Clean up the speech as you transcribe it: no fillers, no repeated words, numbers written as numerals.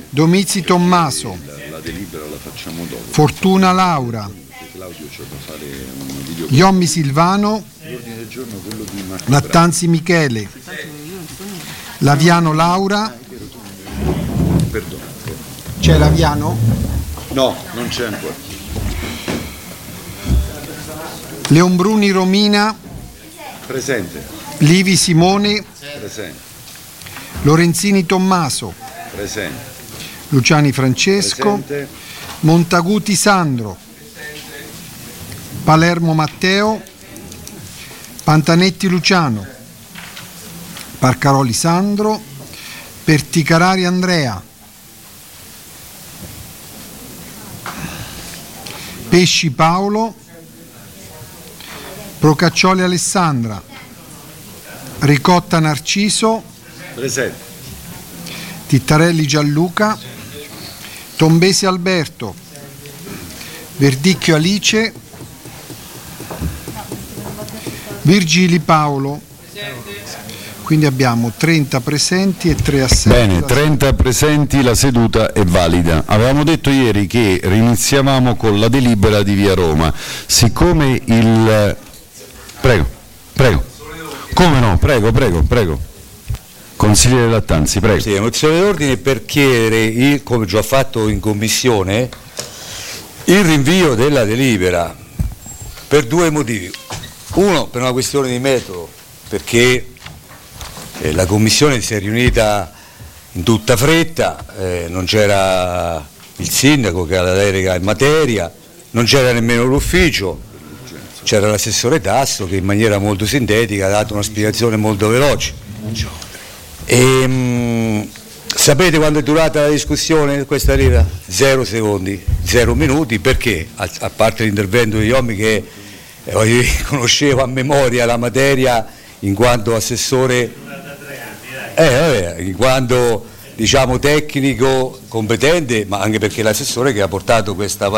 Domizi Tommaso, La delibera la facciamo dopo. Fortuna Laura, Claudio c'è da fare un video. Iommi Silvano, L'ordine del giorno è quello di Marco Lattanzi Michele, Laviano Laura, Perdono. c'è Laviano? No, non c'è ancora. Leonbruni Romina, Presente. Livi Simone, Presente. Lorenzini Tommaso, Presente. Luciani Francesco, Presente. Montaguti Sandro, Palermo Matteo, Pantanetti Luciano, Parcaroli Sandro, Perticarari Andrea, Pesci Paolo, Procaccioli Alessandra, Ricotta Narciso, Presente. Tittarelli Gianluca, Tombesi Alberto, Verdicchio Alice, Virgili Paolo. Quindi abbiamo 30 presenti e 3 assenti. Bene, 30 presenti, la seduta è valida. Avevamo detto ieri che riniziavamo con la delibera di Via Roma. Siccome il... Prego. Come no? Prego. Consigliere Lattanzi, prego. Sì, mozione d'ordine per chiedere, come già fatto in commissione, il rinvio della delibera per 2 motivi. Uno, per una questione di metodo, perché la commissione si è riunita in tutta fretta, non c'era il sindaco che ha la delega in materia, non c'era nemmeno l'ufficio, c'era l'assessore Tasso che in maniera molto sintetica ha dato una spiegazione molto veloce. Sapete quando è durata la discussione di questa delibera? 0 secondi, 0 minuti, perché? A parte l'intervento di Iomi che conosceva a memoria la materia in quanto assessore, in quanto diciamo tecnico competente, ma anche perché l'assessore che ha portato questa